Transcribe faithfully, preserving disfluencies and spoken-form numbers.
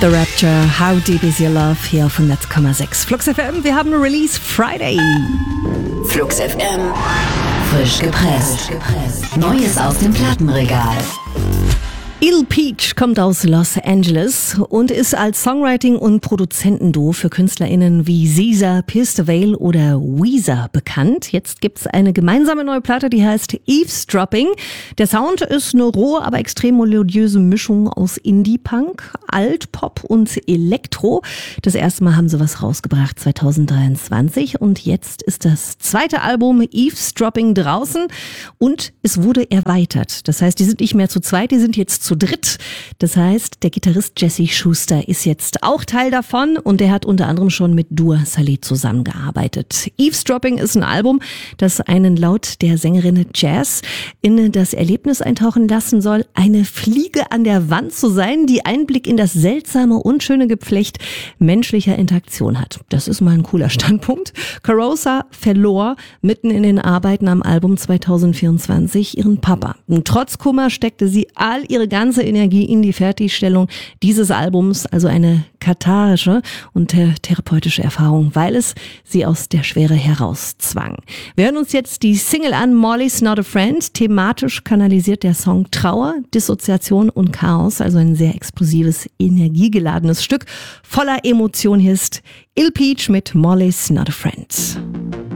The Rapture, How Deep Is Your Love, hier auf hundert Komma sechs Flux F M. Wir haben Release Friday. Flux F M, frisch gepresst. Neues aus dem Plattenregal. Il Peach kommt aus Los Angeles und ist als Songwriting- und Produzentenduo für KünstlerInnen wie SZA, Pierce the Veil oder Weezer bekannt. Jetzt gibt's eine gemeinsame neue Platte, die heißt Eavesdropping. Der Sound ist eine rohe, aber extrem melodiöse Mischung aus Indie-Punk, Alt-Pop und Elektro. Das erste Mal haben sie was rausgebracht zwanzig dreiundzwanzig und jetzt ist das zweite Album Eavesdropping draußen und es wurde erweitert. Das heißt, die sind nicht mehr zu zweit, die sind jetzt zu dritt. Das heißt, der Gitarrist Jesse Schuster ist jetzt auch Teil davon und der hat unter anderem schon mit Dua Saleh zusammengearbeitet. Eavesdropping ist ein Album, das einen laut der Sängerin Jazz in das Erlebnis eintauchen lassen soll, eine Fliege an der Wand zu sein, die Einblick in das seltsame, unschöne Geflecht menschlicher Interaktion hat. Das ist mal ein cooler Standpunkt. Carosa verlor mitten in den Arbeiten am Album zwanzig vierundzwanzig ihren Papa. Und trotz Kummer steckte sie all ihre ganze Energie in die Fertigstellung dieses Albums, also eine katharische und therapeutische Erfahrung, weil es sie aus der Schwere herauszwang. Wir hören uns jetzt die Single an, Molly's Not a Friend. Thematisch kanalisiert der Song Trauer, Dissoziation und Chaos, also ein sehr explosives, energiegeladenes Stück voller Emotion. Hier ist Il Peach mit Molly's Not a Friend.